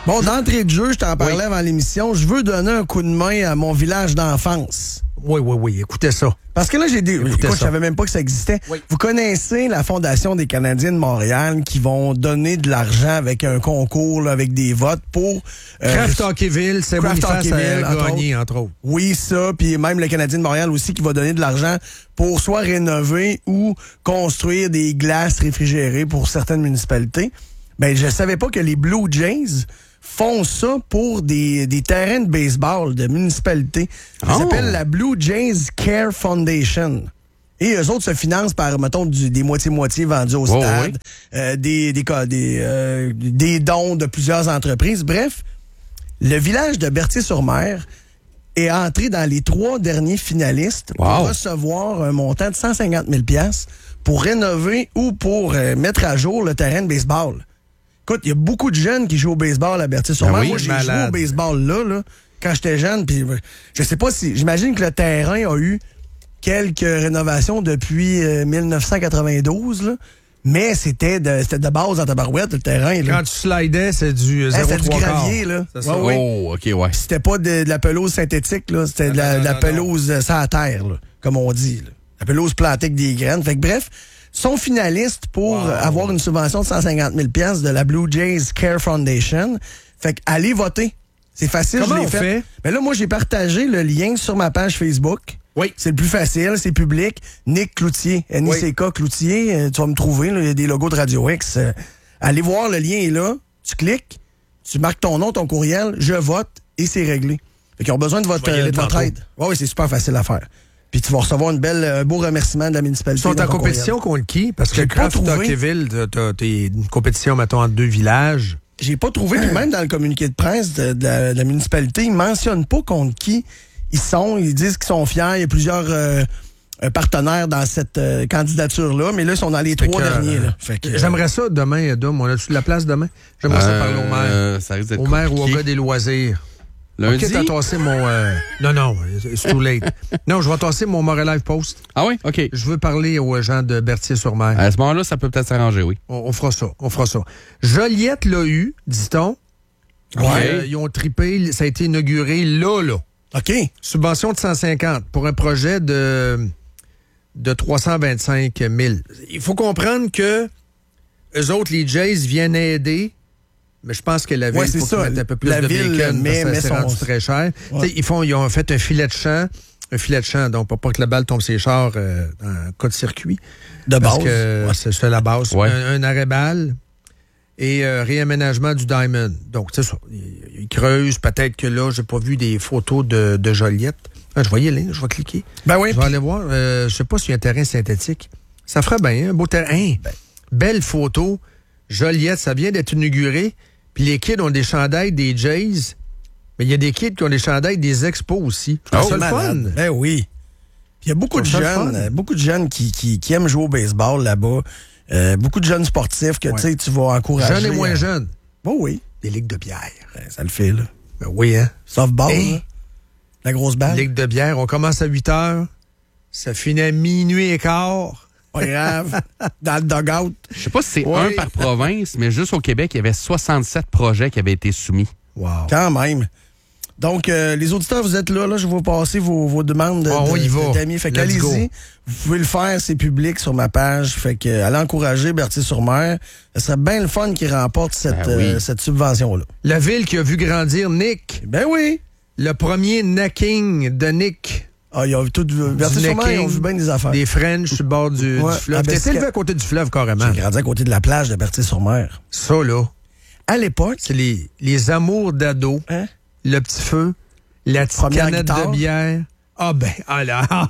Bon, d'entrée de jeu, je t'en parlais avant l'émission, je veux donner un coup de main à mon village d'enfance. Oui, écoutez ça. Parce que là, écoute, je savais même pas que ça existait. Oui. Vous connaissez la Fondation des Canadiens de Montréal qui vont donner de l'argent avec un concours, là, avec des votes pour... Craft Hockeyville, c'est Boniface a gagné, entre autres. Oui, ça, puis même le Canadien de Montréal aussi qui va donner de l'argent pour soit rénover ou construire des glaces réfrigérées pour certaines municipalités. Ben, je savais pas que les Blue Jays font ça pour des terrains de baseball de municipalités. Ça s'appelle la Blue Jays Care Foundation. Et eux autres se financent par, mettons, des moitiés-moitiés vendus au stade, des dons de plusieurs entreprises. Bref, le village de Berthier-sur-Mer est entré dans les 3 derniers finalistes pour recevoir un montant de 150 000 $ pour rénover ou pour mettre à jour le terrain de baseball. Écoute, il y a beaucoup de jeunes qui jouent au baseball à Berthier-sur-Mer. Moi, j'ai joué au baseball là, quand j'étais jeune. Puis je sais pas si... J'imagine que le terrain a eu quelques rénovations depuis 1992, là. Mais c'était de base en tabarouette, le terrain. Là. Quand tu slidais, c'est du 0,3 c'était du gravier, là. Ouais. Oh, OK, ouais. C'était pas de la pelouse synthétique, là. C'était de la pelouse sans terre, là, comme on dit. Là. La pelouse plantée avec des graines. Fait que bref... sont finalistes pour avoir une subvention de 150 000 $ de la Blue Jays Care Foundation. Fait que allez voter. C'est facile, Comment je l'ai on fait? Mais là, moi, j'ai partagé le lien sur ma page Facebook. Oui. C'est le plus facile, c'est public. Nick Cloutier, N-I-C-K Cloutier, tu vas me trouver, là, il y a des logos de Radio X. Allez voir, le lien est là. Tu cliques, tu marques ton nom, ton courriel, je vote et c'est réglé. Fait qu'ils ont besoin de votre aide. Oui, c'est super facile à faire. Puis tu vas recevoir un beau remerciement de la municipalité. Ils sont en compétition contre qui? Parce que Craft Hockeyville, t'as une compétition, mettons, entre 2 villages. J'ai pas trouvé, puis même dans le communiqué de presse de la municipalité, ils mentionnent pas contre qui ils sont. Ils disent qu'ils sont fiers. Il y a plusieurs partenaires dans cette candidature-là, mais là, ils sont dans les 3 derniers. Là. J'aimerais ça demain, Dom. On a-tu de la place demain? J'aimerais ça parler au maire. Ça risque d'être au maire ou au gars des loisirs. Lundi? OK, t'as tassé mon... Non, c'est too late. Non, je vais tasser mon Montréal Live Post. Ah oui? OK. Je veux parler aux gens de Berthier-sur-Mer. À ce moment-là, ça peut peut-être s'arranger, oui. On fera ça. Joliette l'a eu, dit-on. Ouais. Ils ont trippé, ça a été inauguré là. OK. Subvention de 150 pour un projet de 325 000. Il faut comprendre que eux autres, les Jays, viennent aider. Mais je pense que la ville, faut qu'ils mettent un peu plus de bacon, mais c'est rendu très cher. Ouais. Ils ont fait un filet de champ, donc pour pas que la balle tombe ses chars dans un cas de circuit. De base. Parce que c'est la base. Ouais. Un arrêt-balle et réaménagement du Diamond. Donc, c'est ça. Ils creusent. Peut-être que là, j'ai pas vu des photos de Joliette. Je vais y aller, je vais cliquer. Ben oui. Je vais aller voir. Je sais pas s'il y a un terrain synthétique. Ça ferait bien, un beau terrain. Belle photo. Joliette, ça vient d'être inauguré. Puis les kids ont des chandails des Jays, mais il y a des kids qui ont des chandails des Expos aussi. C'est le fun. Ben oui. Il y a beaucoup de jeunes qui aiment jouer au baseball là-bas. Beaucoup de jeunes sportifs que tu vas encourager. Jeunes et moins jeunes. Bon, oui. Des ligues de bière. Ben, ça le fait, là. Ben oui, hein. Softball, là. La grosse balle. Ligue de bière, on commence à 8h. Ça finit à minuit et quart. Pas grave. Dans le dugout. Je sais pas si c'est un par province, mais juste au Québec, il y avait 67 projets qui avaient été soumis. Wow. Quand même. Donc, les auditeurs, vous êtes là. Je vais vous passer vos demandes d'amis. Fait qu'allez-y. Vous pouvez le faire, c'est public sur ma page. Fait que allez encourager Berthier-sur-Mer. Ce serait bien le fun qu'il remporte cette subvention-là. La ville qui a vu grandir Nick. Ben oui. Le premier necking de Nick. Ah, il y a tout Berthier-sur-Mer, ils ont vu bien des affaires. Des French sur le bord du fleuve. T'es élevé à côté du fleuve, carrément. J'ai grandi à côté de la plage de Berthier-sur-Mer. Ça, là. À l'époque. C'est les amours d'ado. Hein? Le petit feu. La petite canette de bière. Ah ben, ah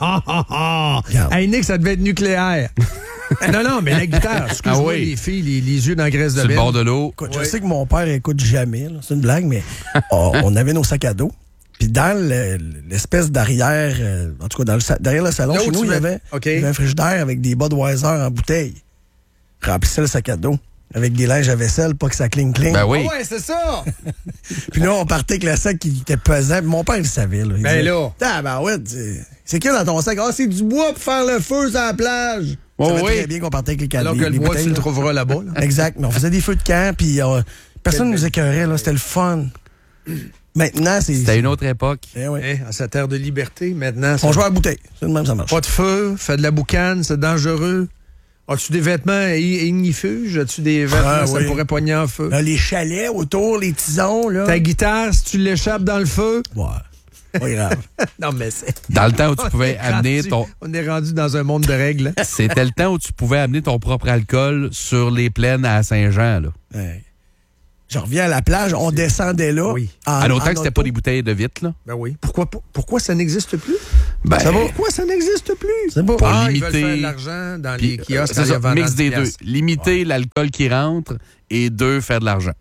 là. Hey, Nick, ça devait être nucléaire. Non, mais la guitare. Excuse-moi, les filles, les yeux dans la graisse de belle. Sur le bord de l'eau. Écoute, je sais que mon père écoute jamais. Là. C'est une blague, mais on avait nos sacs à dos. Puis dans l'espèce d'arrière, en tout cas derrière le salon, chez nous, il y avait un frigidaire avec des Budweiser en bouteille. Remplissait le sac à dos avec des linges à vaisselle, pas que ça cling-cling. Ben oui. Ah ouais, c'est ça! Puis là, on partait avec le sac qui était pesant. Puis mon père, il savait. Là. Il disait, là! Ah ben ouais, c'est qu'il y a dans ton sac? Ah, c'est du bois pour faire le feu sur la plage. Ça va très bien qu'on partait avec les Alors que le bois, tu le trouveras là-bas. Là. Exact. Mais on faisait des feux de camp, puis Personne ne nous écœurait, là. C'était le fun. Maintenant, c'était une autre époque. À sa terre de liberté, maintenant. On joue à la bouteille. C'est le même, ça marche. Pas de feu, fait de la boucane, c'est dangereux. As-tu des vêtements ignifuges? As-tu des vêtements ça pourrait pogner en feu? Là, les chalets autour, les tisons, là. Ta guitare, si tu l'échappes dans le feu? Ouais. Pas grave. Non, mais c'est... Dans le temps où tu pouvais amener ton... On est rendu dans un monde de règles. C'était le temps où tu pouvais amener ton propre alcool sur les plaines à Saint-Jean, là. Ouais. Je reviens à la plage, on descendait là. Oui. À l'autre temps que c'était pas des bouteilles de vitre, là. Ben oui. Pourquoi ça n'existe plus? Ben, pourquoi ça n'existe plus? C'est pas pour limiter... Ils veulent faire de l'argent dans les kiosques. C'est ça, mix des deux. Limiter l'alcool qui rentre et faire de l'argent.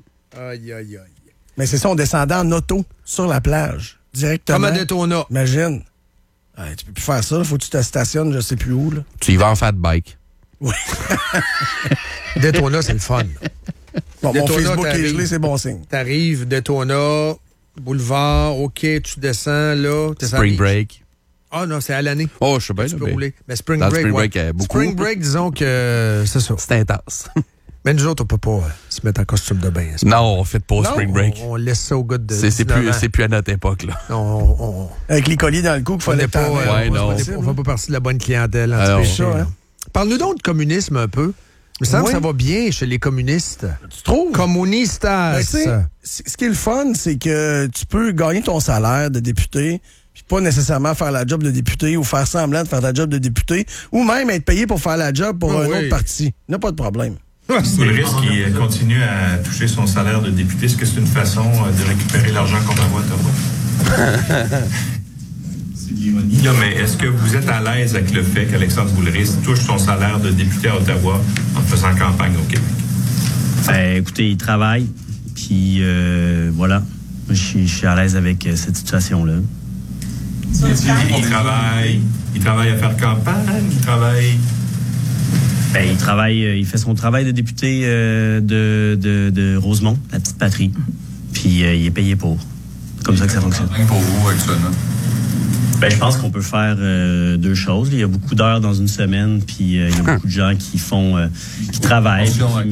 Aïe. Mais c'est ça, on descendait en auto sur la plage, directement. Comme à Daytona. Imagine. Tu peux plus faire ça, faut que tu te stationnes, je sais plus où, là. Tu y vas en fat bike. Oui. Daytona, c'est le fun. Bon, mon Facebook est gelé, c'est bon signe. T'arrives, Daytona, boulevard, OK, tu descends, là. Spring break. Ah non, c'est à l'année. Oh, je sais bien. Tu peux rouler. Mais Spring dans break, Spring break, beaucoup. Spring break, disons que c'est ça. C'est intense. Mais nous autres, on peut pas se mettre en costume de bain. Non, on fait pas Spring break. On laisse ça au gars de c'est plus à notre époque, là. Avec les colliers dans le cou qu'il fallait pas. On fait pas partie de la bonne clientèle. Parle-nous donc de communisme un peu. Il me semble que ça va bien chez les communistes. Tu trouves? Communistas. Ce qui est le fun, c'est que tu peux gagner ton salaire de député, puis pas nécessairement faire la job de député ou faire semblant de faire la job de député, ou même être payé pour faire la job pour un autre parti. Il n'y a pas de problème. Boulris qui continue à toucher son salaire de député, est-ce que c'est une façon de récupérer l'argent qu'on envoie à Ottawa? C'est de l'ironie. Là, mais est-ce que vous êtes à l'aise avec le fait qu'Alexandre Boulris touche son salaire de député à Ottawa en faisant campagne au Québec? Écoutez, il travaille, puis voilà. Je suis à l'aise avec cette situation-là. Il travaille à faire campagne, il fait son travail de député de Rosemont, la petite patrie. Puis il est payé pour. C'est comme ça que ça fonctionne. Pour vous, actuellement? Je pense qu'on peut faire deux choses. Il y a beaucoup d'heures dans une semaine, puis il y a beaucoup de gens qui travaillent.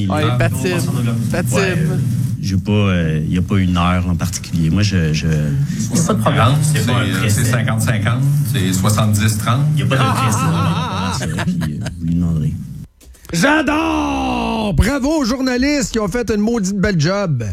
Il n'y a pas une heure en particulier. Moi, c'est pas de problème. C'est 50-50, c'est 70-30. Il n'y a pas de précision. Vous lui demanderez. J'adore! Bravo aux journalistes qui ont fait une maudite belle job.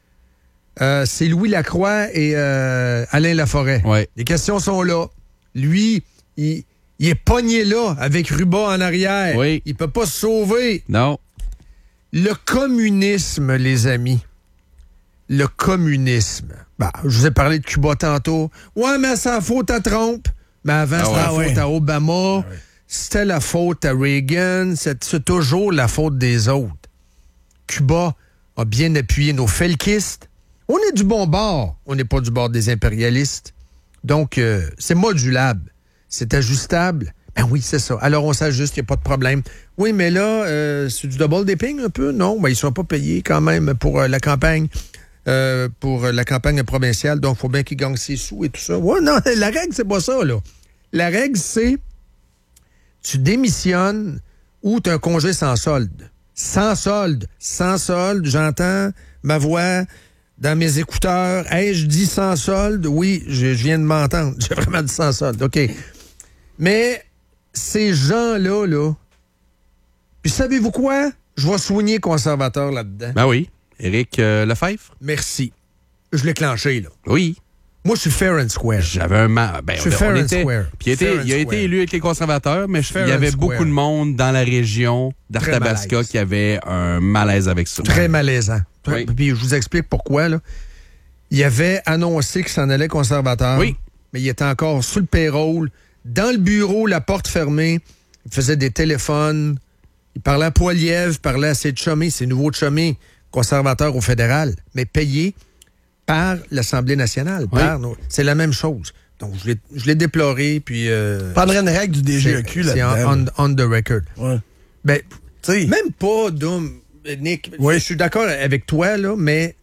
C'est Louis Lacroix et Alain Laforêt. Ouais. Les questions sont là. Lui, il est pogné là avec Ruba en arrière. Oui. Il peut pas se sauver. Non. Le communisme, les amis. Le communisme. Je vous ai parlé de Cuba tantôt. Ouais, mais c'est la faute à Trump. Mais avant, c'était la faute à Obama. C'était la faute à Reagan. C'est toujours la faute des autres. Cuba a bien appuyé nos felkistes. On est du bon bord. On n'est pas du bord des impérialistes. Donc, c'est modulable. C'est ajustable. Ben oui, c'est ça. Alors, on s'ajuste, il n'y a pas de problème. Oui, mais là, c'est du double dipping un peu? Non, ils ne sont pas payés quand même pour la campagne. Pour la campagne provinciale. Donc, il faut bien qu'ils gagnent ses sous et tout ça. Ouais, non, la règle, c'est pas ça, là. La règle, c'est tu démissionnes ou tu as un congé sans solde. Sans solde. Sans solde, j'entends ma voix dans mes écouteurs. Hey, je dis sans solde. Oui, je viens de m'entendre. J'ai vraiment dit sans solde. OK. Mais ces gens-là, là, puis savez-vous quoi? Je vais soigner conservateur là-dedans. Ben oui. Éric Lefebvre? Merci. Je l'ai clenché, là. Oui. Moi, je suis fair and square. J'avais un... je suis fair and square. Puis il a été élu avec les conservateurs, mais il y avait beaucoup de monde dans la région d'Arthabasca qui avait un malaise avec ça. Très malaisant. Oui. Puis je vous explique pourquoi, là. Il avait annoncé qu'il s'en allait conservateur. Oui. Mais il était encore sous le payroll, dans le bureau, la porte fermée. Il faisait des téléphones. Il parlait à Poilievre, il parlait à ses chummies, ses nouveaux chummies conservateurs au fédéral, mais payés par l'Assemblée nationale. Oui. C'est la même chose. Donc, je l'ai déploré, puis... prendrait une règle du DGEQ là-dedans. C'est on the record. Ouais. Ben, même pas, Nick, je suis d'accord avec toi, là, mais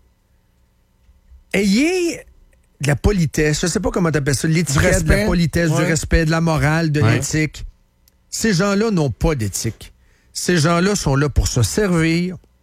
ayez de la politesse, je sais pas comment t'appelles ça, l'étiquette, de la politesse, du respect, de la morale, de l'éthique. Ces gens-là n'ont pas d'éthique. Ces gens-là sont là pour se servir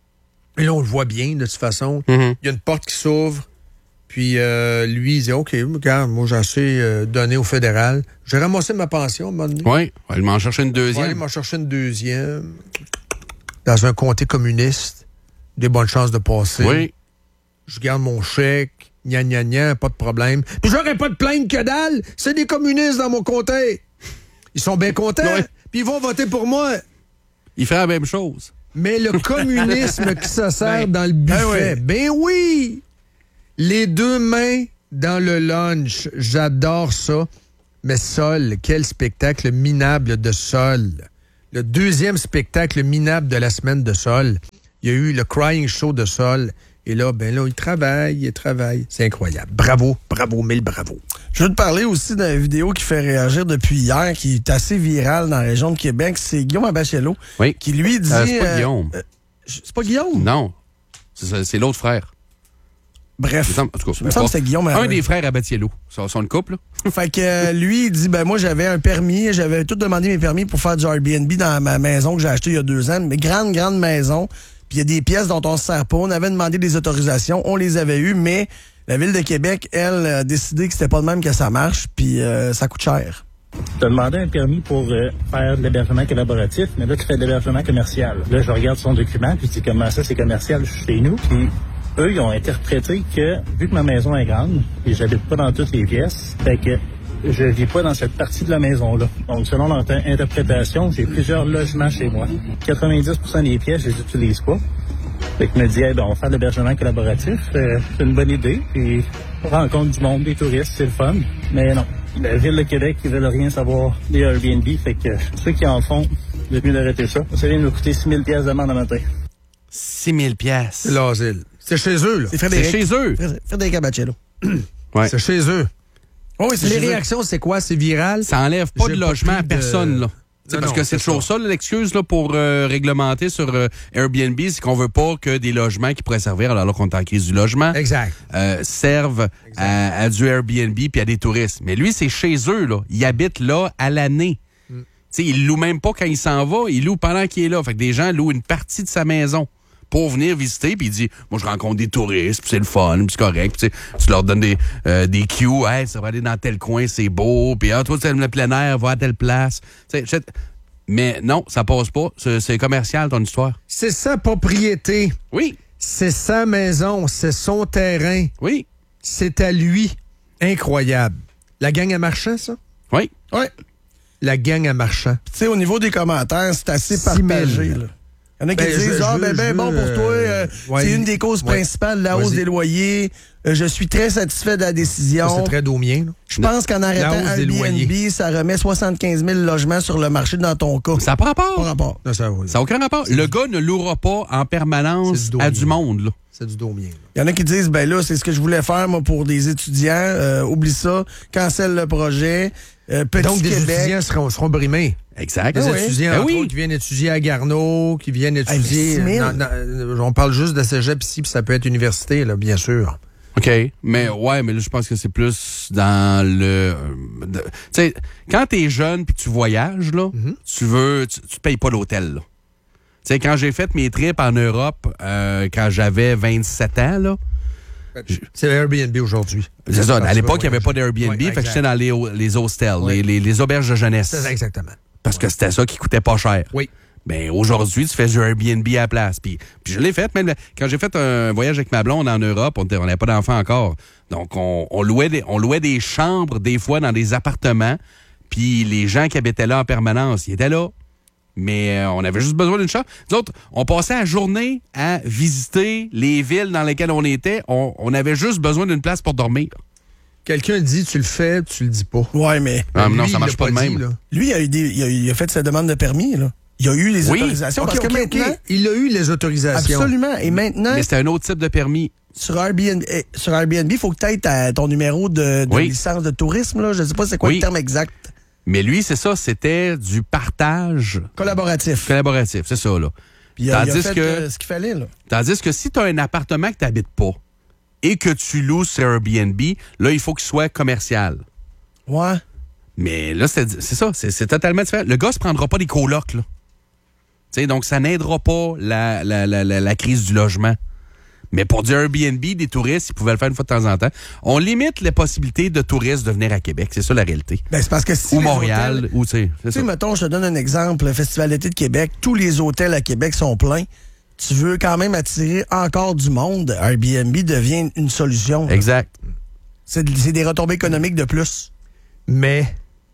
Et là, on le voit bien, de toute façon. Mm-hmm. Il y a une porte qui s'ouvre. Puis lui, il dit, OK, regarde, moi, j'ai assez donné au fédéral. J'ai ramassé ma pension, à un moment donné. Oui, il m'en chercher une deuxième. Oui, il m'en chercher une deuxième. Dans un comté communiste. Des bonnes chances de passer. Oui. Je garde mon chèque. Gna, gna, gna, pas de problème. Puis j'aurais pas de plainte que dalle. C'est des communistes dans mon comté. Ils sont bien contents. Oui. Puis ils vont voter pour moi. Il fait la même chose. Mais le communisme qui se sert dans le buffet, ben oui! Les deux mains dans le lunch, j'adore ça. Mais Sol, quel spectacle minable de Sol. Le deuxième spectacle minable de la semaine de Sol. Il y a eu le Crying Show de Sol. Et là, il travaille. C'est incroyable. Bravo, mille bravo. Je veux te parler aussi d'une vidéo qui fait réagir depuis hier, qui est assez virale dans la région de Québec. C'est Guillaume Abachello, qui lui dit... c'est pas Guillaume. C'est pas Guillaume? Non. C'est l'autre frère. Bref. En tout cas, il me semble que c'est Guillaume. Un des frères Abatiello. Ils sont une couple, là. Fait que lui, il dit, moi, j'avais un permis. J'avais tout demandé mes permis pour faire du Airbnb dans ma maison que j'ai achetée il y a 2 ans. Mais grande maison. Puis il y a des pièces dont on se sert pas. On avait demandé des autorisations. On les avait eues, mais la Ville de Québec, elle, a décidé que c'était pas de même que ça marche. Puis ça coûte cher. Tu as demandé un permis pour faire de l'hébergement collaboratif, mais là, tu fais de l'hébergement commercial. Là, je regarde son document, puis je dis comment ça, c'est commercial chez nous. Puis eux, ils ont interprété que, vu que ma maison est grande, et j'habite pas dans toutes les pièces, fait que je vis pas dans cette partie de la maison-là. Donc, selon leur interprétation, j'ai plusieurs logements chez moi. 90% des pièces, je les utilise pas. Fait que je me dis, on va faire de l'hébergement collaboratif. C'est une bonne idée. Puis, on rencontre du monde, des touristes, c'est le fun. Mais non, la Ville de Québec, ils veulent rien savoir des Airbnb. Fait que ceux qui en font, c'est mieux d'arrêter ça. Ça vient de nous coûter 6 000 $ d'amende à matin. 6 000 $. C'est l'asile. C'est chez eux, là. C'est chez eux. Frédéric Abachello. Ouais. C'est chez eux. Oui, les réactions, c'est quoi? C'est viral? Ça enlève pas de logement à personne, là. Parce que c'est toujours ça, l'excuse là, pour réglementer sur Airbnb, c'est qu'on veut pas que des logements qui pourraient servir, alors qu'on est en crise du logement, servent à du Airbnb puis à des touristes. Mais lui, c'est chez eux, là. Il habite là à l'année. Il loue même pas quand il s'en va, il loue pendant qu'il est là. Fait que des gens louent une partie de sa maison pour venir visiter, puis il dit, moi, je rencontre des touristes, puis c'est le fun, puis c'est correct, puis tu leur donnes des cues, hey, ça va aller dans tel coin, c'est beau, puis toi, tu aimes le plein air, va à telle place. Mais non, ça passe pas, c'est commercial, ton histoire. C'est sa propriété. Oui. C'est sa maison, c'est son terrain. Oui. C'est à lui. Incroyable. La gang à Marchand, ça? Oui. Oui. La gang à Marchand. Tu sais, au niveau des commentaires, c'est assez partagé, là. Il y en a qui disent, bon pour toi, c'est une des causes principales de la hausse des loyers. Je suis très satisfait de la décision. Ça, c'est très domien. Je pense qu'en arrêtant Airbnb, ça remet 75 000 logements sur le marché dans ton cas. Ça n'a pas rapport. Pas rapport. Non, ça n'a aucun rapport. Le gars ne louera pas en permanence à du monde, là. C'est du domien. Il y en a qui disent, là, c'est ce que je voulais faire, moi, pour des étudiants. Oublie ça. Cancelle le projet. Donc, des étudiants seront brimés. Exact. Des étudiants qui viennent étudier à Garneau, qui viennent étudier... on parle juste de cégep ici, puis ça peut être université, là, bien sûr. OK. Mais là, je pense que c'est plus dans le... tu sais, quand t'es jeune puis tu voyages, là, tu payes pas l'hôtel, là. Tu sais, quand j'ai fait mes trips en Europe, quand j'avais 27 ans, là... C'est Airbnb aujourd'hui. C'est ça. À l'époque, il n'y avait pas d'Airbnb, fait que j'étais dans les hostels, les auberges de jeunesse. C'est ça, exactement. Parce que c'était ça qui coûtait pas cher. Oui. Ben aujourd'hui, tu fais du Airbnb à la place. Puis je l'ai fait, même quand j'ai fait un voyage avec ma blonde en Europe, on n'avait pas d'enfants encore. Donc, on louait des chambres, des fois, dans des appartements. Puis les gens qui habitaient là en permanence, ils étaient là. Mais on avait juste besoin d'une chambre. Nous autres, on passait la journée à visiter les villes dans lesquelles on était. On avait juste besoin d'une place pour dormir. Quelqu'un dit, tu le fais, tu le dis pas. Ouais, mais... non, ça marche pas de même. Là. Lui, il a fait sa demande de permis, là. Il a eu les autorisations. Parce que maintenant... Il a eu les autorisations. Absolument. Et maintenant... Mais c'était un autre type de permis. Sur Airbnb, il faut que tu aies ton numéro de licence de tourisme, là. Je sais pas c'est quoi le terme exact. Mais lui, c'est ça, c'était du partage... Collaboratif, c'est ça, là. Puis il a fait ce qu'il fallait, là. Tandis que si tu as un appartement que tu n'habites pas et que tu loues sur Airbnb, là, il faut qu'il soit commercial. Ouais. Mais là, c'est ça, c'est totalement différent. Le gars se prendra pas des colocs, là. T'sais, donc, ça n'aidera pas la crise du logement. Mais pour du Airbnb, des touristes, ils pouvaient le faire une fois de temps en temps. On limite les possibilités de touristes de venir à Québec. C'est ça la réalité. Ben, c'est parce que si ou Montréal, hôtels, ou tu sais, mettons, je te donne un exemple. Le Festival d'été de Québec, tous les hôtels à Québec sont pleins. Tu veux quand même attirer encore du monde. Airbnb devient une solution. Là. Exact. C'est des retombées économiques de plus. Mais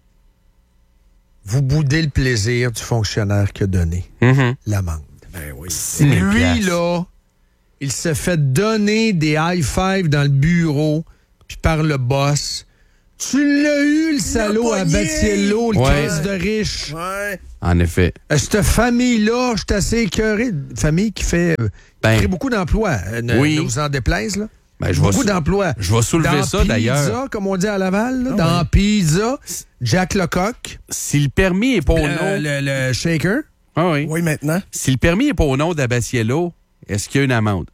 vous boudez le plaisir du fonctionnaire qui a donné l'amende. Ben oui. Lui, là, il s'est fait donner des high-five dans le bureau, puis par le boss. Tu l'as eu, le salaud, à Batiello, le crise de riche. Ouais. En effet. Cette famille-là, je suis assez écœuré. Famille qui fait crée beaucoup d'emplois. Oui. Ne vous en déplaise, là. Ben, beaucoup d'emplois. Je vais soulever ça, d'ailleurs. Dans Pizza, comme on dit à Laval. Là, dans Pizza, Jack Lecoq. Si le permis est pas au nom... Le shaker. Ah oui. Oui, maintenant. Si le permis est pas au nom d'Abatiello, est-ce qu'il y a une amende?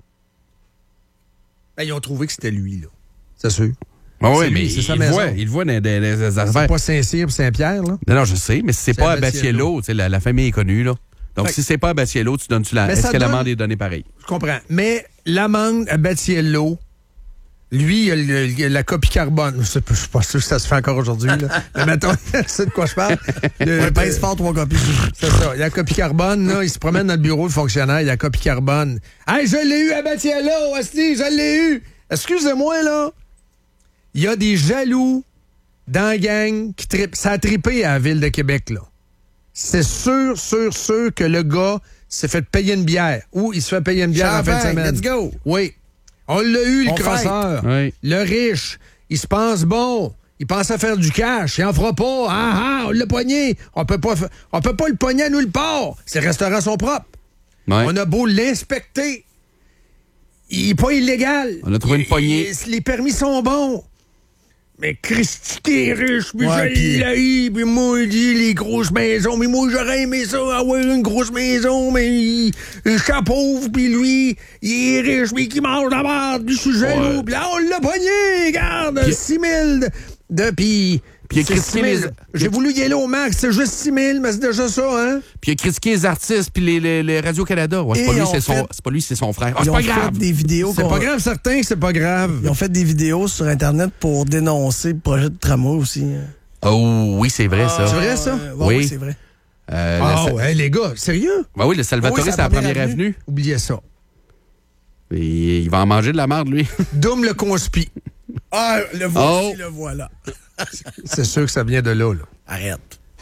Ben, ils ont trouvé que c'était lui, là. C'est sûr. Ah oui, lui, mais c'est sa maison. Il voit des affaires. C'est pas Saint-Cyr et Saint-Pierre, là? Non, je sais, mais si c'est pas Abatiello, la famille est connue, là. Donc, si c'est pas Abatiello, tu donnes-tu la... Est-ce que l'amende est donnée pareil? Je comprends. Mais l'amende à Batiello, lui, il a la copie carbone. Je suis pas sûr que ça se fait encore aujourd'hui, là. Mais mettons, c'est de quoi je parle. Pince fort, 3 copies. C'est ça. Il y a la copie carbone, là. Il se promène dans le bureau de fonctionnaire, il y a la copie carbone. Hey, je l'ai eu à Batiello, Asti, je l'ai eu. Excusez-moi, là. Il y a des jaloux dans la gang qui trippent. Ça a trippé à la Ville de Québec, là. C'est sûr que le gars s'est fait payer une bière. Ou il se fait payer une bière en fin de semaine. Let's go! Oui. On l'a eu, le crosseur. Oui. Le riche. Il se pense bon. Il pense à faire du cash. Il en fera pas. On l'a pogné. On peut pas le pogner à nous le port. Ces restaurants sont propres. Ouais. On a beau l'inspecter. Il n'est pas illégal. On a trouvé une poignée. Les permis sont bons. Mais Christy, t'es riche, puis puis moi, il dit les grosses maisons, mais moi, j'aurais aimé ça, avoir une grosse maison, mais je suis pauvre, puis lui, il est riche, mais qui mange la merde, puis je suis jaloux, puis là, on l'a pogné, regarde, 6 000 puis il a critiqué les... J'ai voulu y aller au max, c'est juste 6 000, mais c'est déjà ça, hein? Puis il a critiqué les artistes, puis les Radio-Canada. Ouais, c'est pas lui, c'est son frère. C'est pas grave. Des vidéos c'est pas grave, certain que c'est pas grave. Ils ont fait des vidéos sur Internet pour dénoncer le projet de tramway aussi. Oh, oui, c'est vrai, ça. C'est vrai, ça? Oui, c'est vrai. Ouais, les gars, sérieux? Ben oui, le Salvatore, c'est la première avenue. Oubliez ça. Et il va en manger de la merde, lui. Doom le conspi. Le voici, le voilà. C'est sûr que ça vient de là. Arrête.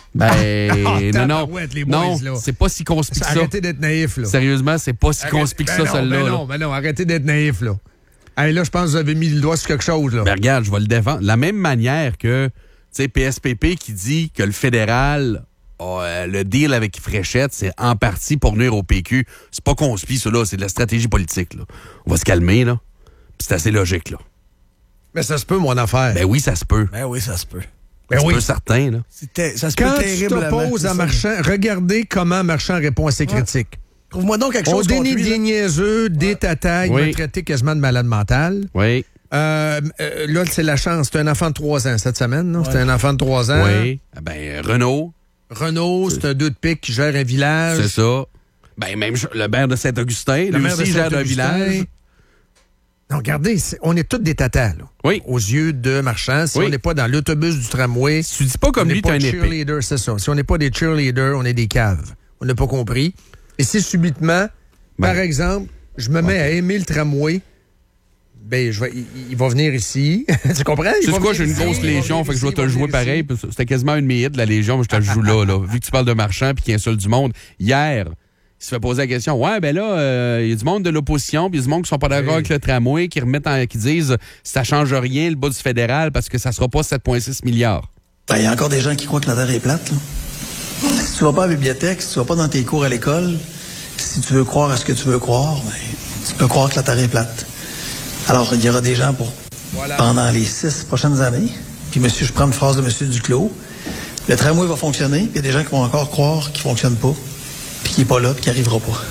Ben, non, les boys, non, c'est pas si conspicueux que ça. Arrêtez d'être naïf, là. Sérieusement, c'est pas si conspicueux que ça, celle-là. Ben non, arrêtez d'être naïf, là. Hey, là, je pense que vous avez mis le doigt sur quelque chose, là. Ben regarde, je vais le défendre. De la même manière que, tu sais, PSPP qui dit que le fédéral, le deal avec Fréchette, c'est en partie pour nuire au PQ. C'est pas conspicueux, ça, là. C'est de la stratégie politique, là. On va se calmer, là. Puis c'est assez logique, là. Mais ça se peut, mon affaire. Ben oui, ça se peut. Ben oui, ça se peut. Ben oui. Certain, là. Ça se peut terriblement. Quand tu t'opposes à Marchand, regardez comment Marchand répond à ses critiques. Trouve-moi donc quelque chose contre lui. On dénie des niaiseux, des tatas, il va traiter quasiment de malade mental. Oui. Là, c'est la chance. C'est un enfant de 3 ans cette semaine. Ouais. C'est un enfant de 3 ans. Oui. Ben, Renaud, c'est un 2 de pique qui gère un village. C'est ça. Ben, même le maire de Saint-Augustin, lui aussi gère un village. Non, regardez, on est tous des tatas, là. Oui. Aux yeux de Marchand. Si on n'est pas dans l'autobus du tramway. Si tu dis pas comme lui, t'es un épée. C'est ça. Si on n'est pas des cheerleaders, on est des caves. On n'a pas compris. Et si subitement, par exemple, je me mets à aimer le tramway, ben, il va venir ici. Tu comprends? Tu sais quoi, j'ai une grosse Légion, fait que je vais te le jouer pareil. C'était quasiment une de mes hits, la Légion, mais je te le joue là. Vu que tu parles de Marchand puis qu'il insulte du monde. Hier, il se fait poser la question, ouais, ben là, il y a du monde de l'opposition, puis il y a du monde qui sont pas d'accord avec le tramway, qui disent ça change rien le bas du fédéral parce que ça sera pas 7,6 milliards. Ben, il y a encore des gens qui croient que la Terre est plate, là. Si tu vas pas à la bibliothèque, si tu vas pas dans tes cours à l'école, si tu veux croire à ce que tu veux croire, ben, tu peux croire que la Terre est plate. Alors, il y aura des gens pendant les 6 prochaines années, puis je prends une phrase de M. Duclos, le tramway va fonctionner, puis il y a des gens qui vont encore croire qu'il fonctionne pas, puis qu'il n'est pas là, puis qu'il n'arrivera pas.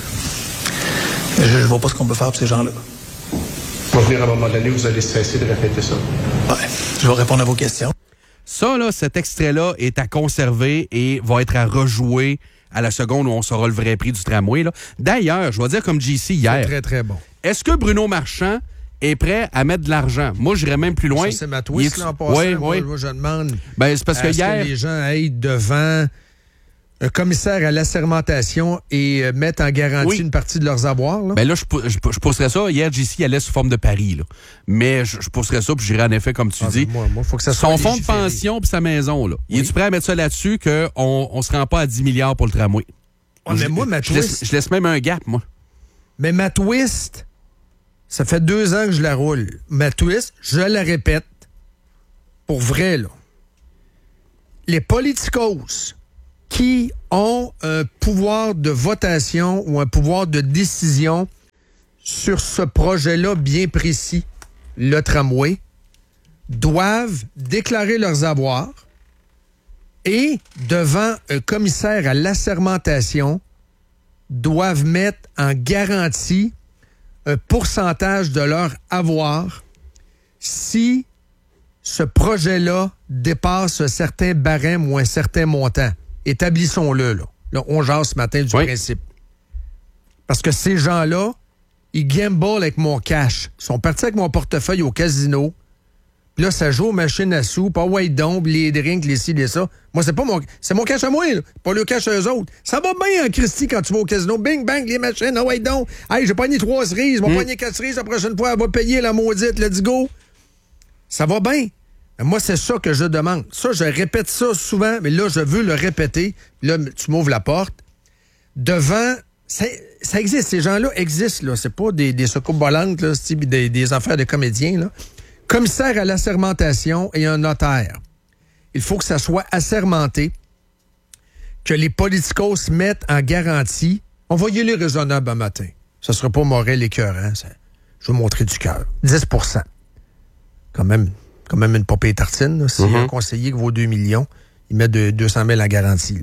Je ne vois pas ce qu'on peut faire pour ces gens-là. Va venir à un moment donné, vous allez cesser de répéter ça. Ouais, je vais répondre à vos questions. Ça, là, cet extrait-là est à conserver et va être à rejouer à la seconde où on saura le vrai prix du tramway. Là. D'ailleurs, je vais dire comme JC hier. C'est très, très bon. Est-ce que Bruno Marchand est prêt à mettre de l'argent? Moi, j'irais même plus loin. Ça, c'est ma twist, là, en passant. Oui. Moi, je demande c'est parce que hier... que les gens aillent devant un commissaire à l'assermentation et mettent en garantie une partie de leurs avoirs. Là, là je pousserais ça. Hier, JC allait sous forme de pari. Là. Mais je pousserais ça, puis j'irais en effet, comme tu dis. Moi, faut que ça soit son fonds de pension puis sa maison. Là. Oui. Es-tu prêt à mettre ça là-dessus qu'on ne se rend pas à 10 milliards pour le tramway? Mais moi, ma twist... Je laisse même un gap, moi. Mais ma twist, ça fait 2 ans que je la roule. Ma twist, je la répète, pour vrai, là. Les politicos qui ont un pouvoir de votation ou un pouvoir de décision sur ce projet-là bien précis, le tramway, doivent déclarer leurs avoirs et, devant un commissaire à l'assermentation, doivent mettre en garantie un pourcentage de leur avoir si ce projet-là dépasse un certain barème ou un certain montant. Établissons-le, là. Là, on jase ce matin du principe. Parce que ces gens-là, ils gamblent avec mon cash. Ils sont partis avec mon portefeuille au casino. Puis là, ça joue aux machines à sous, pas white dombe, les drinks, les ci, les ça. Moi, c'est mon cash à moi, là. Pas le cash à eux autres. Ça va bien en Christie quand tu vas au casino. Bing, bang, les machines, ah white dombe. Hey, j'ai pogné 3 cerises, j'ai pogné 4 cerises, la prochaine fois, elle va payer la maudite, let's go. Ça va bien. Mais moi, c'est ça que je demande. Ça, je répète ça souvent, mais là, je veux le répéter. Là, tu m'ouvres la porte. Devant... Ça existe, ces gens-là existent, là. C'est pas des soucoupes volantes, là, des affaires de comédiens, là. Commissaire à l'assermentation et un notaire. Il faut que ça soit assermenté, que les politicos mettent en garantie. On va y aller raisonnable un matin. Ça sera pas Morel écœurant. Je vais montrer du cœur. 10 %. Quand même une popée tartine. Là. Si un conseiller qui vaut 2 millions, il met 200 000 en garantie. Là.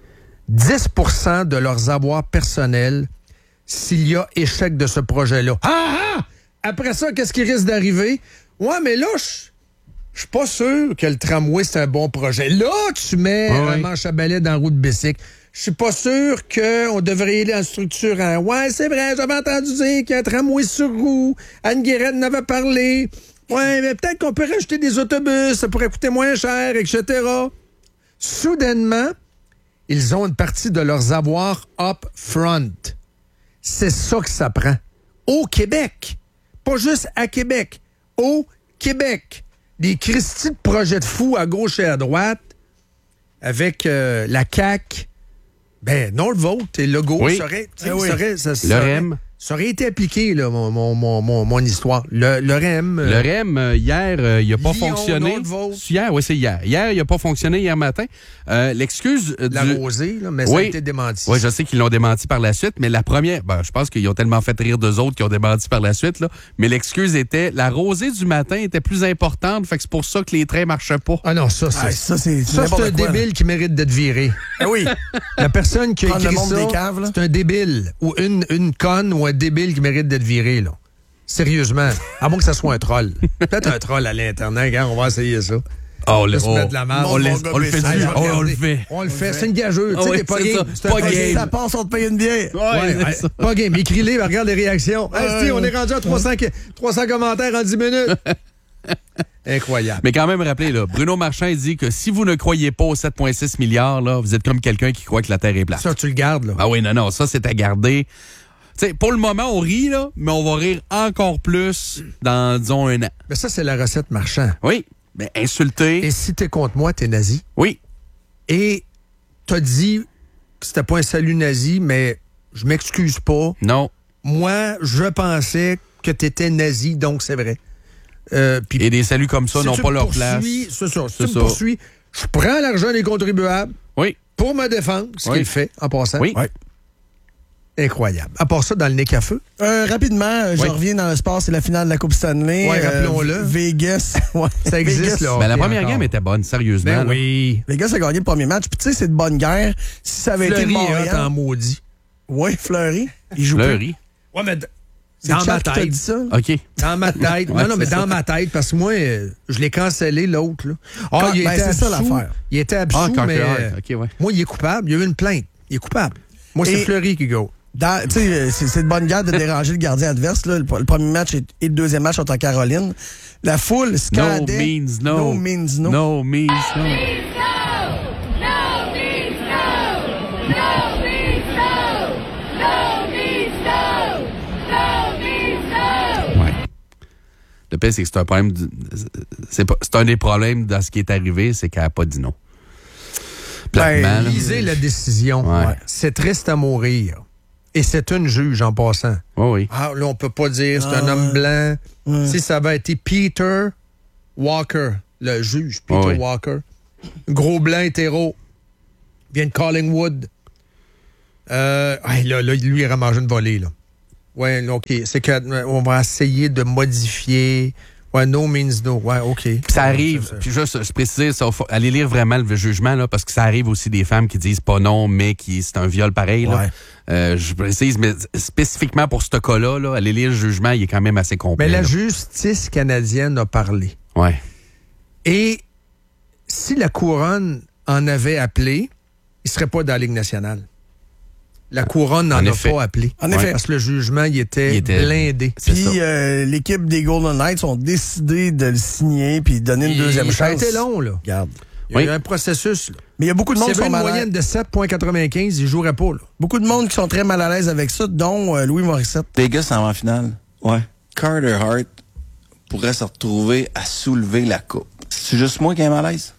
10 % de leurs avoirs personnels s'il y a échec de ce projet-là. Après ça, qu'est-ce qui risque d'arriver? Ouais, mais là, je suis pas sûr que le tramway, c'est un bon projet. Là, tu mets un manche à balai dans la roue de bicycle. Je suis pas sûr qu'on devrait y aller en structurant. Ouais, c'est vrai, j'avais entendu dire qu'il y a un tramway sur roue. Anne Guérette en avait parlé. Ouais, mais peut-être qu'on peut rajouter des autobus, ça pourrait coûter moins cher, etc. Soudainement, ils ont une partie de leurs avoirs up front. C'est ça que ça prend. Au Québec. Pas juste à Québec. Au Québec. Des Christie de projets de fous à gauche et à droite avec la CAQ. Ben, non, le vote et le Legault serait... Le REM. Ça aurait été appliqué, là, mon histoire. Le REM... Le REM, hier, il n'a pas fonctionné. Hier, oui, c'est hier. Hier, il n'a pas fonctionné hier matin. L'excuse... La rosée, là, mais ça a été démenti. Oui, je sais qu'ils l'ont démenti par la suite, mais la première... je pense qu'ils ont tellement fait rire d'eux autres qu'ils ont démenti par la suite, là. Mais l'excuse était... La rosée du matin était plus importante, fait que c'est pour ça que les trains marchaient pas. Ah non, ça, c'est un débile qui mérite d'être viré. Ah oui. La personne qui a écrit ça, c'est un débile. Ou une conne ou un débile qui mérite d'être viré, là. Sérieusement. À moins que ça soit un troll. Peut-être un troll à l'Internet. Regarde, on va essayer ça. On le fait. C'est une gageuse. Tu sais, t'es pas game. Pas game. Ça passe, on te paye une bière. Pas game. Écris-les, regarde les réactions. On est rendu à 300 commentaires en 10 minutes. Incroyable. Mais quand même, rappelez, là, Bruno Marchand dit que si vous ne croyez pas aux 7,6 milliards, là, vous êtes comme quelqu'un qui croit que la Terre est plate. Ça, tu le gardes, là. Ah oui, non, ça, c'est à garder. T'sais, pour le moment, on rit, là, mais on va rire encore plus dans, disons, 1 an. Mais ça, c'est la recette Marchand. Oui, mais insulter. Et si t'es contre moi, t'es nazi. Oui. Et t'as dit que c'était pas un salut nazi, mais je m'excuse pas. Non. Moi, je pensais que t'étais nazi, donc c'est vrai. Et des saluts comme ça n'ont pas leur place. C'est ça. Si tu me poursuis, je prends l'argent des contribuables pour me défendre, ce qu'il fait en passant. Oui. Incroyable. À part ça, dans le nez à feu. Rapidement, je reviens dans le sport, c'est la finale de la Coupe Stanley. Oui, rappelons-le. Vegas. Ça existe, là. Ben, la première game était bonne, sérieusement. Ben oui. Vegas a gagné le premier match. Puis tu sais, c'est de bonne guerre. Si ça avait été Montréal... en maudit. Oui, Fleury. Il joue Fleury. Ouais, mais... Dans ma tête. Dit ça? OK. Dans ma tête. Non, mais dans ma tête, parce que moi, je l'ai cancellé, l'autre. Là. C'est ça l'affaire. Il était absous, mais moi, il est coupable. Il y a eu une plainte. il est coupable. Moi, c'est Fleury qui go. C'est de bonne garde de déranger le gardien adverse. Là. Le premier match et le deuxième match sont en Caroline. La foule scandait... No means no. No means no. No means no. Ouais. Le pire, c'est que c'est un problème... C'est un des problèmes dans ce qui est arrivé, c'est qu'elle n'a pas dit non. Lisez la décision. Ouais. C'est triste à mourir. Et c'est une juge en passant. Oh oui. Ah, là, on peut pas dire c'est un homme blanc. Si ça va être Peter Walker, le juge Peter Walker. Gros blanc hétéro. Vient de Collingwood. Là, lui, il a mangé une volée, là. Ouais, OK. C'est qu'on va essayer de modifier... Ouais, no means no. Ouais, OK. Puis ça arrive, puis juste, je précise, allez lire vraiment le jugement, là, parce que ça arrive aussi des femmes qui disent pas non, mais c'est un viol pareil, là. Je précise, mais spécifiquement pour ce cas-là, là, allez lire le jugement, il est quand même assez complet. Mais la là. justice canadienne a parlé. Ouais. Et si la Couronne en avait appelé, il serait pas dans la Ligue nationale. La Couronne n'en a pas appelé. En effet. Parce que le jugement, il était blindé. Puis l'équipe des Golden Knights ont décidé de le signer puis de donner une deuxième chance. Ça a été long, là. Regarde. Il y a eu un processus. Là. Mais il y a beaucoup de monde qui sont mal à l'aise. S'il y avait une moyenne de 7,95, il jouerait pas. Là. Beaucoup de monde qui sont très mal à l'aise avec ça, dont Louis Morissette. Vegas en va finale. Ouais. Carter Hart pourrait se retrouver à soulever la coupe. C'est juste moi qui est mal à l'aise.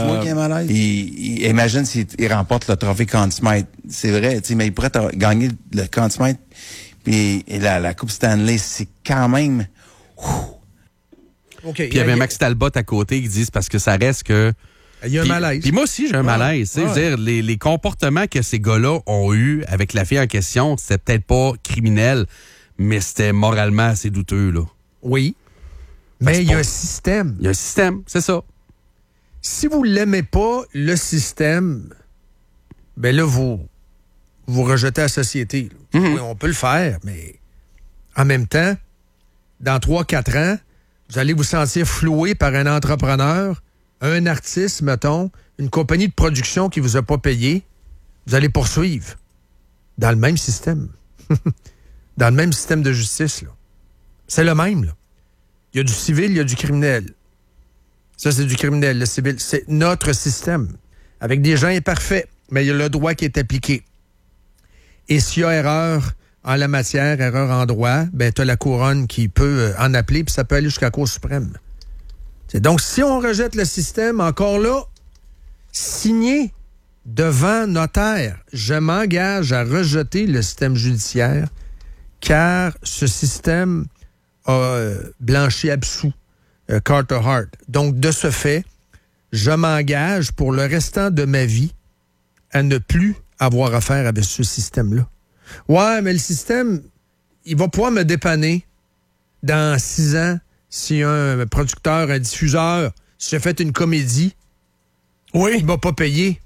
Imagine s'il remporte le trophée Conn Smythe. C'est vrai, mais il pourrait gagner le Conn Smythe. Puis la Coupe Stanley, c'est quand même... Okay, puis il y avait Max Talbot à côté qui dit c'est parce que ça reste que... Il y a un malaise. Puis moi aussi, j'ai un malaise. Dire, les comportements que ces gars-là ont eus avec la fille en question, c'était peut-être pas criminel, mais c'était moralement assez douteux, là. Oui. Mais il y a un système. Il y a un système, c'est ça. Si vous l'aimez pas, le système, ben là, vous rejetez la société. Mm-hmm. Oui, on peut le faire, mais en même temps, dans 3-4 ans, vous allez vous sentir floué par un entrepreneur, un artiste, mettons, une compagnie de production qui vous a pas payé. Vous allez poursuivre dans le même système. Dans le même système de justice, là. C'est le même, là. Il y a du civil, il y a du criminel. Ça, c'est du criminel. Le civil, c'est notre système. Avec des gens imparfaits, mais il y a le droit qui est appliqué. Et s'il y a erreur en la matière, erreur en droit, ben tu as la Couronne qui peut en appeler, puis ça peut aller jusqu'à la Cour suprême. Donc, si on rejette le système, encore là, signé devant notaire, je m'engage à rejeter le système judiciaire, car ce système a blanchi absous Carter Hart. Donc, de ce fait, je m'engage pour le restant de ma vie à ne plus avoir affaire avec ce système-là. Ouais, mais le système, il va pouvoir me dépanner dans 6 ans si un producteur, un diffuseur, si j'ai fait une comédie, il ne va pas payer.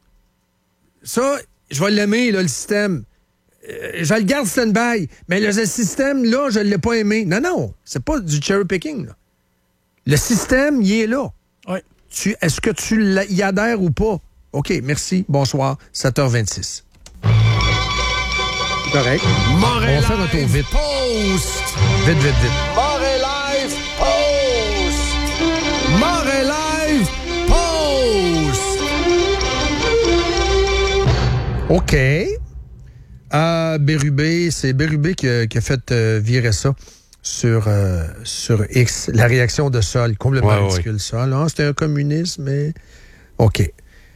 Ça, je vais l'aimer, là, le système. Je le garde stand-by. Mais le système, là, je ne l'ai pas aimé. Non, c'est pas du cherry-picking. Là. Le système, il est là. Oui. Est-ce que tu y adhères ou pas? OK, merci. Bonsoir. 7h26. Correct. On va faire un tour vite. Post! Vite. Montréal Post! Montréal Post! OK. Bérubé, c'est Bérubé qui a fait virer ça sur X. La réaction de Sol, complètement ridicule, Sol. Ah, c'était un communiste, mais... OK.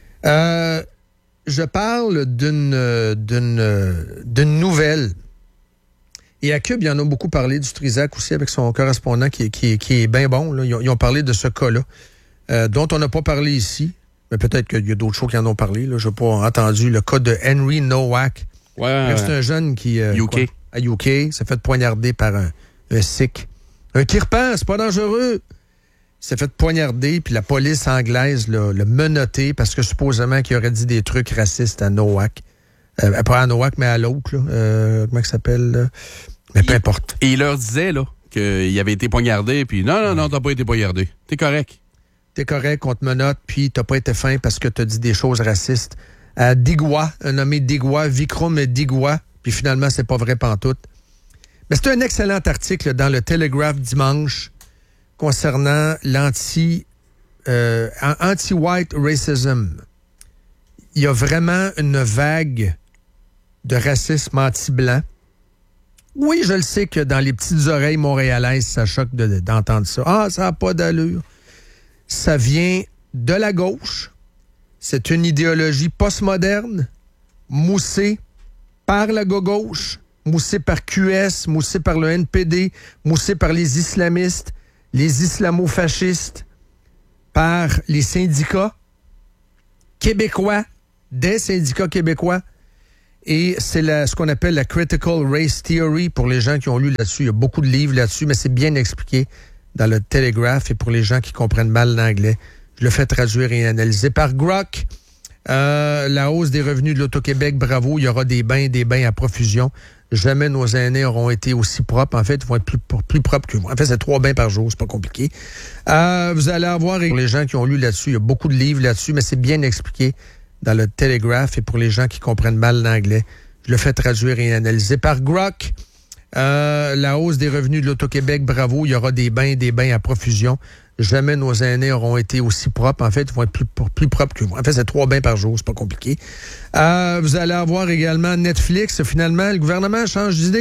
Je parle d'une nouvelle. Et à Cube, il y en a beaucoup parlé du Trisac aussi avec son correspondant qui est bien bon. Là. Ils ont parlé de ce cas-là, dont on n'a pas parlé ici. Mais peut-être qu'il y a d'autres choses qui en ont parlé. Je n'ai pas entendu le cas de Henry Nowak. C'est un jeune qui... UK. À UK, s'est fait poignarder par un Sikh. Un Kirpan, c'est pas dangereux. Il s'est fait poignarder, puis la police anglaise l'a menotté parce que supposément qu'il aurait dit des trucs racistes à Nowak. Pas à Nowak, mais à l'autre. Comment il s'appelle? Là? Mais peu importe. Et il leur disait là qu'il avait été poignardé, puis non, t'as pas été poignardé. T'es correct. T'es correct, on te menotte, puis t'as pas été fin parce que t'as dit des choses racistes à Digwa, un nommé Digwa, Vikram Digwa, puis finalement, c'est pas vrai pantoute. Mais c'est un excellent article dans le Telegraph dimanche concernant anti-white racism. Il y a vraiment une vague de racisme anti-blanc. Oui, je le sais que dans les petites oreilles montréalaises, ça choque d'entendre ça. Ah, ça n'a pas d'allure. Ça vient de la gauche. C'est une idéologie postmoderne, moussée par la gauche, moussée par QS, moussée par le NPD, moussée par les islamistes, les islamo-fascistes, par les syndicats québécois, des syndicats québécois. Et c'est ce qu'on appelle la Critical Race Theory pour les gens qui ont lu là-dessus. Il y a beaucoup de livres là-dessus, mais c'est bien expliqué dans le Telegraph et pour les gens qui comprennent mal l'anglais. Je le fais traduire et analyser par Grok. La hausse des revenus de l'Auto-Québec, bravo, il y aura des bains à profusion. Jamais nos aînés auront été aussi propres. En fait, ils vont être plus propres que vous. En fait, c'est 3 bains par jour, c'est pas compliqué. Vous allez avoir, pour les gens qui ont lu là-dessus, il y a beaucoup de livres là-dessus, mais c'est bien expliqué dans le Telegraph et pour les gens qui comprennent mal l'anglais. Je le fais traduire et analyser par Grok. La hausse des revenus de l'Auto-Québec, bravo, il y aura des bains à profusion. Jamais nos aînés auront été aussi propres. En fait, ils vont être plus propres que vous. En fait, c'est 3 bains par jour, c'est pas compliqué. Vous allez avoir également Netflix. Finalement, le gouvernement change d'idée.